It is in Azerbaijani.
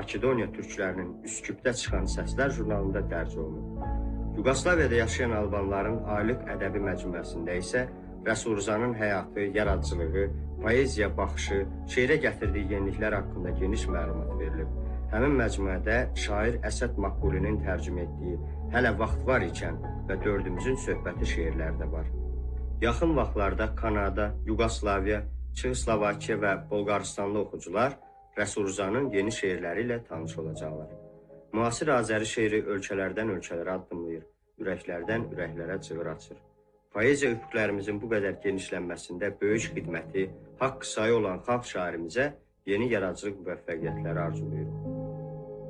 Makedoniya türklərinin Üsküpdə çıxan səslər jurnalında dərc olunub. Yuqoslaviyada yaşayan albanların aylıq ədəbi məcmuəsində isə Rəsul Rzanın həyatı, yaradıcılığı, poeziya baxışı, şeirə gətirdiyi yeniliklər haqqında geniş məlumat verilib. Həmin məcmuədə şair Əsəd Makbulinin tərcümə etdiyi Hələ vaxt var ikən və Dördümüzün söhbəti şeirləri də var. Yaxın vaxtlarda Kanada, Yugoslaviya, Çexoslovakiya və Bolqarıstanlı oxucular Rəsul Rzanın yeni şeirləri ilə tanış olacaqlar. Müasir Azəri şeiri ölkələrdən ölkələrə addımlayır, ürəklərdən ürəklərə cığır açır. Poeziya üfüqlərimizin bu qədər genişlənməsində böyük xidməti, haqq sayı olan xalq şairimizə yeni yaradıcılıq müvəffəqiyyətləri arzulayırıq.